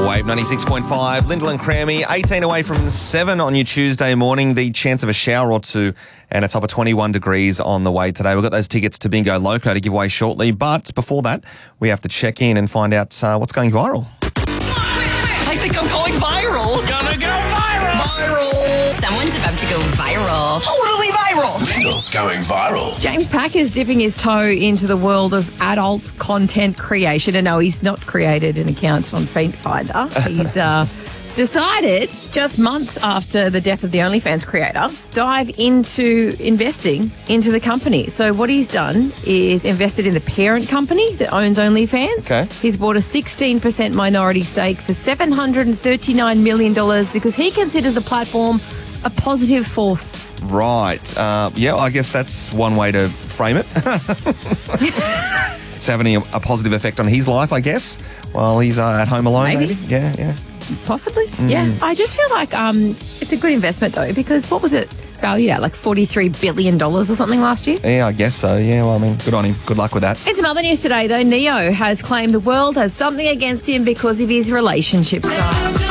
Wave 96.5, Lyndall and Crammy, 18 away from 7 on your Tuesday morning. The chance of a shower or two and a top of 21 degrees on the way today. We've got those tickets to Bingo Loco to give away shortly. But before that, we have to check in and find out what's going viral. I think I'm going viral. It's gonna go viral. Viral. Someone's about to go viral. Totally viral. Lyndall's going viral. James Pack is dipping his toe into the world of adult content creation. And no, he's not created an account on Finder. He's decided, just months after the death of the OnlyFans creator, dive into investing into the company. So what he's done is invested in the parent company that owns OnlyFans. Okay. He's bought a 16% minority stake for $739 million because he considers the platform a positive force. Right. Yeah, I guess that's one way to frame it. It's having a positive effect on his life, I guess, while he's at home alone, maybe. Yeah. Possibly, yeah. I just feel like it's a good investment, though, because what was it valued at, like $43 billion or something last year? Yeah, I guess so. Yeah, well, I mean, good on him. Good luck with that. In some other news today, though, Neo has claimed the world has something against him because of his relationship style.